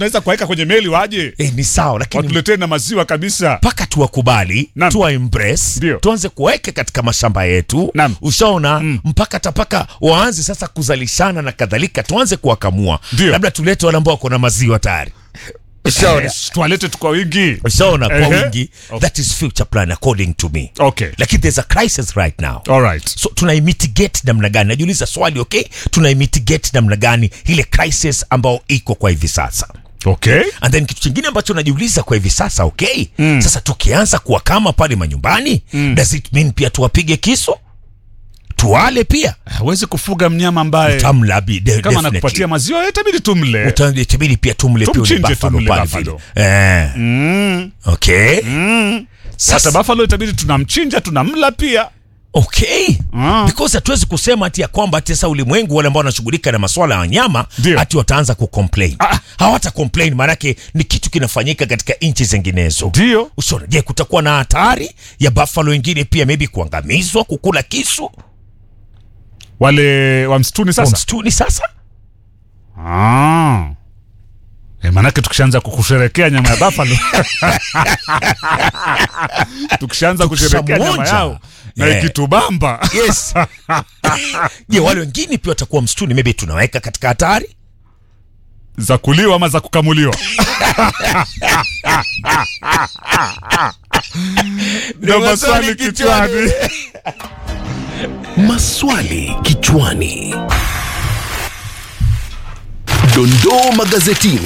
tunaweza kuweka kwenye meli waje. Ni sawa, lakini watuletee na maziwa kabisa. Paka tuwakubali, tuwa embrace, tuanze kuweka katika mashamba yetu. Ushaona mpaka tapaka waanze sasa kuzalishana na kadhalika, tuanze kuwakamua. Labda tulete wale ambao wako na maziwa tayari. Tuwalete kwa wingi. Ushaona kwa wingi. That is future plan according to me. Okay. Lakini there's a crisis right now. All right. So tunai-mitigate namna gani? Najiuliza swali, okay? Tunai-mitigate namna gani ile crisis ambao iko kwa hivi sasa? Okay. And then kitu kingine ambacho najiuliza kwa hivi sasa, okay? Sasa tukianza kuwakama pale manyumbani, does it mean pia tuwapige kiso? Tuwale pia. Huwezi kufuga mnyama ambaye utamlabi kama anakupatia maziwa, itabidi tumle. Itabidi pia tumle pia buffalo. Okay. Sasa buffalo itabidi tunamchinja, tunamla pia. Okay. Because hatuwezi kusema ati ya kwamba ati sasa ulimwengu wale ambao wanashughulika na masuala ya wanyama ati wataanza kucomplain. Hawata complain, maana yake ni kitu kinafanyika katika nchi zinginezo. Ndio. Ushaona, je, kutakuwa na hatari ya buffalo wengine pia maybe kuangamizwa, kukula kisu? Wale wa msituni sasa. Manake tukishaanza kukusherekea nyama ya buffalo. Tukishaanza kusherekea nyama yao na ikitubamba. Yes. Je, wale wengine pia watakuwa msituni, maybe tunaweka katika hatari za kuliwa ama za kukamuliwa? Ndio maswali kichwani. Maswali kichwani. Dondoo magazetini.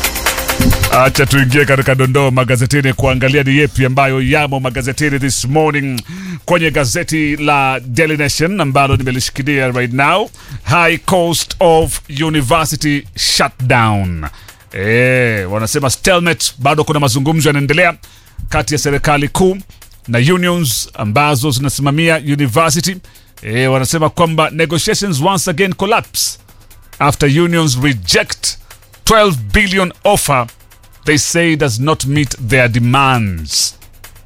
Acha tuingie katika dondoo magazetini kuangalia ni yepi ambayo yamo magazetini this morning. Kwenye gazeti la Daily Nation ambalo nimelishikilia right now, High Cost of University Shutdown. Wanasema stalemate, bado kuna mazungumzo yanaendelea kati ya serikali kuu na unions ambazo zinasimamia university. Wanasema kwamba negotiations once again collapse after unions reject 12 billion offer they say does not meet their demands.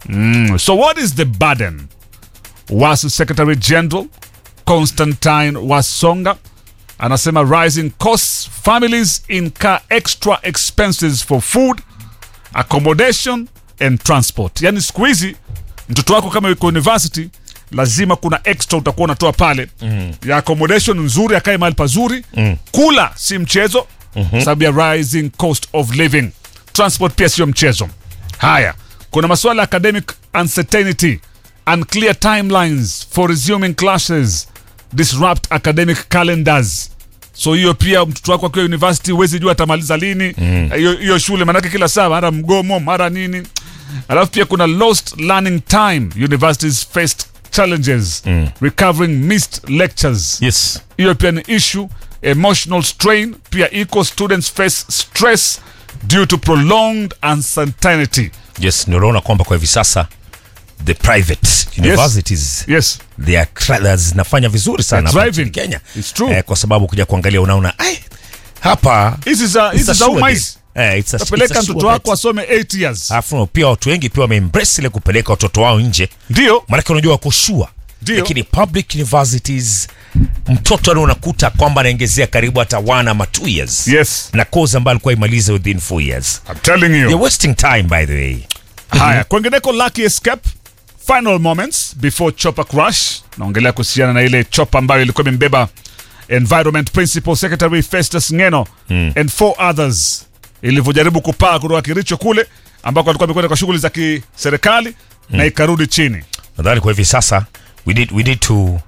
So what is the burden? WASU Secretary General Constantine Wasonga anasema rising costs, families incur extra expenses for food, accommodation and transport. Yani siku hizi mtoto wako kama yuko university lazima kuna extra utakuwa unatoa pale. Ya accommodation nzuri, akae mahali pazuri, kula si mchezo, sababu ya rising cost of living. Transport pia sio mchezo. Haya, kuna masuala academic uncertainty, unclear timelines for resuming classes disrupt academic calendars. So hiyo pia mtoto wako kwa university huwezi jua atamaliza lini hiyo shule, manake kila saa mara mgomo mara nini. Alafu pia kuna lost learning time, universities faced challenges recovering missed lectures. Yes. Hiyo pia ni issue. Emotional strain pia iko, students face stress due to prolonged uncertainty. Yes, niona kwamba kwa hivi sasa the private universities, yes, they are zinafanya vizuri sana hapa nchini Kenya. It's true. Kwa sababu kuja kuangalia unaona hapa hizi za umais. Peleka mtoto wako asome 8 years. Afu pia watu wengi pia wameembrace ile kupeleka watoto wao nje. Ndio. Maana unajua wako sure. Lakini public universities mtoto anakuta kwamba anaongezea karibu hata 1 ama 2 years. Yes. Na course ambayo alikuwa imaliza within 4 years. I'm telling you. You're wasting time by the way. Haya, kwengineko lucky escape, final moments before chopper crash. Naongelea kuhusiana na ile chopper ambayo ilikuwa imebeba Environment Principal Secretary Festus Ngeno and 4 others. Ilivyojaribu kupaa kutoka Kericho kule ambako alikuwa amekwenda kwa shughuli za kiserikali na ikarudi chini. Nadhani kwa hivi sasa we need to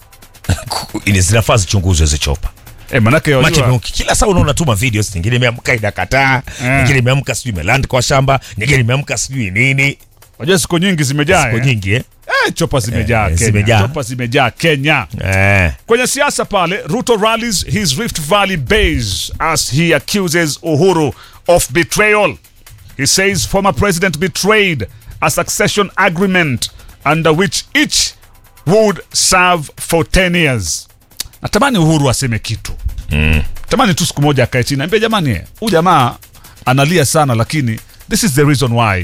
zinafaa zichunguzwe hizo chopa. Manake kila saa unaona tuma videos, nyingine imeamka idakataa, nyingine imeamka sijui imeland kwa shamba, nyingine imeamka sijui nini. Unajua siku nyingi zimejaa. Siku nyingi chopa zimejaa Kenya. Chopa zimejaa Kenya. Kwenye siasa pale, Ruto rallies his Rift Valley base as he accuses Uhuru of betrayal. He says former president betrayed a succession agreement under which each would serve for 10 years. Natamani Uhuru aseme kitu. Tamani tu siku moja akae chini ambaye jamani, huyu jamaa analia sana, lakini this is the reason why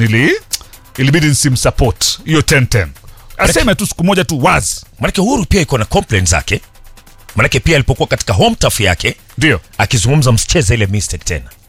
ilibidi nisimsupport hiyo 10-10. Aseme tu siku moja tu wazi. Maana Uhuru pia iko na complaints zake. Maana pia alipokuwa katika home turf yake, ndio akizungumza msicheze ile mistake tena.